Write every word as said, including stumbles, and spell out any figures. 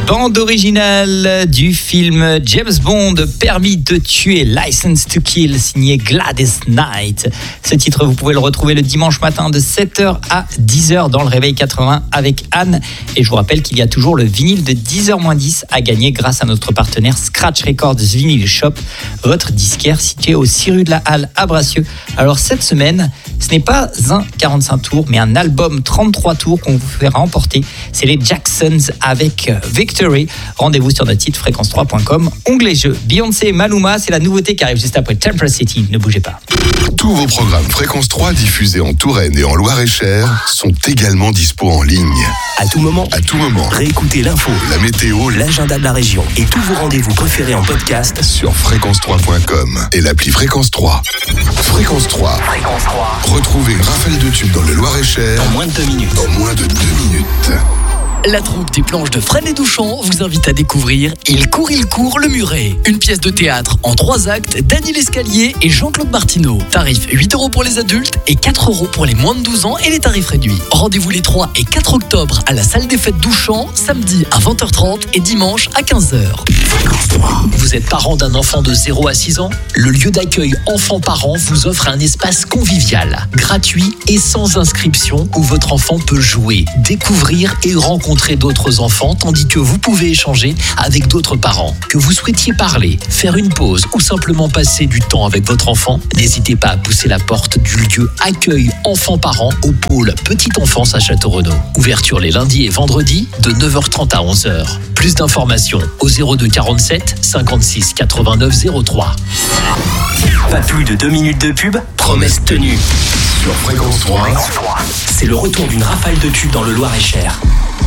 Bande originale du film James Bond, Permis de tuer, License to Kill, signé Gladys Knight. Ce titre, vous pouvez le retrouver le dimanche matin de sept heures à dix heures dans le Réveil quatre-vingts avec Anne. Et je vous rappelle qu'il y a toujours le vinyle de dix heures moins dix à gagner grâce à notre partenaire Scratch Records Vinyl Shop, votre disquaire situé au six rue de la Halle à Bracieux. Alors cette semaine, ce n'est pas un quarante-cinq tours, mais un album trente-trois tours qu'on vous fait remporter. C'est les Jacksons avec Victory. Rendez-vous sur notre site fréquence trois point com, onglet jeux. Beyoncé et Maluma, c'est la nouveauté qui arrive juste après Temple City. Ne bougez pas. Tous vos programmes Fréquence trois diffusés en Touraine et en Loir-et-Cher sont également dispo en ligne. À tout moment, À tout moment, réécoutez l'info, la météo, l'agenda de la région et tous vos rendez-vous préférés en podcast sur fréquence trois point com et l'appli Fréquence trois. Fréquence trois. Fréquence trois. Retrouvez une rafale de tubes dans le Loir-et-Cher En moins de deux minutes. en moins de deux minutes. La troupe des planches de Fresnes et Douchamp vous invite à découvrir Il court, il court, le muret. Une pièce de théâtre en trois actes d'Annie Lescalier et Jean-Claude Martineau. Tarif huit euros pour les adultes et quatre euros pour les moins de douze ans et les tarifs réduits. Rendez-vous les trois et quatre octobre à la salle des fêtes Douchamp, samedi à vingt heures trente et dimanche à quinze heures. Vous êtes parent d'un enfant de zéro à six ans? Le lieu d'accueil enfants-parents vous offre un espace convivial, gratuit et sans inscription où votre enfant peut jouer, découvrir et rencontrer d'autres enfants tandis que vous pouvez échanger avec d'autres parents. Que vous souhaitiez parler, faire une pause ou simplement passer du temps avec votre enfant, n'hésitez pas à pousser la porte du lieu accueil enfants-parents au pôle Petite Enfance à Château-Renaud. Ouverture les lundis et vendredis de neuf heures trente à onze heures. Plus d'informations au zéro deux quarante-sept cinquante-six quatre-vingt-neuf zéro trois. Pas plus de deux minutes de pub, promesse tenue. Sur Fréquence trois. C'est le retour d'une rafale de tubes dans le Loir-et-Cher.